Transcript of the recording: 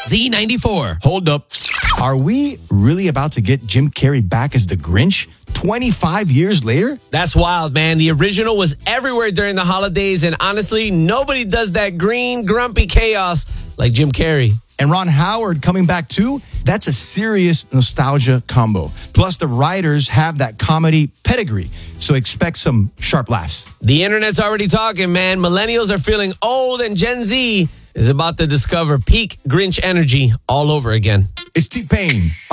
Z94. Hold up. Are we really about to get Jim Carrey back as the Grinch 25 years later? That's wild, man. The original was everywhere during the holidays, and honestly, nobody does that green, grumpy chaos like Jim Carrey. And Ron Howard coming back too? That's a serious nostalgia combo. Plus, the writers have that comedy pedigree, so expect some sharp laughs. The internet's already talking, man. Millennials are feeling old, and Gen Z is about to discover peak Grinch energy all over again. It's T-Pain